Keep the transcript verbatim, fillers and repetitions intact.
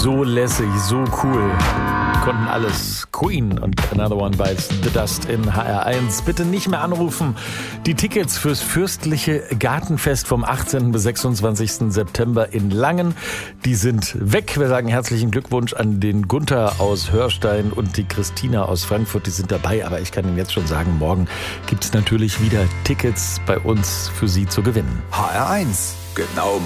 so lässig, so cool. Konnten alles. Queen und Another One Bites the Dust in H R eins. Bitte nicht mehr anrufen. Die Tickets fürs fürstliche Gartenfest vom achtzehnten bis sechsundzwanzigsten September in Langen, die sind weg. Wir sagen herzlichen Glückwunsch an den Gunther aus Hörstein und die Christina aus Frankfurt. Die sind dabei, aber ich kann Ihnen jetzt schon sagen, morgen gibt es natürlich wieder Tickets bei uns für Sie zu gewinnen. H R eins, genau